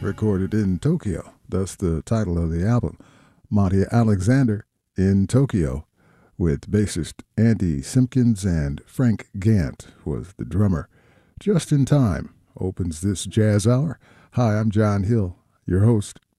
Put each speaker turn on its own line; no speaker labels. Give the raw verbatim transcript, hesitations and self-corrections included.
recorded in Tokyo. Thus the title of the album. Monty Alexander in Tokyo, with bassist Andy Simpkins, and Frank Gant was the drummer. Just in Time opens this jazz hour. Hi, I'm John Hill, your host.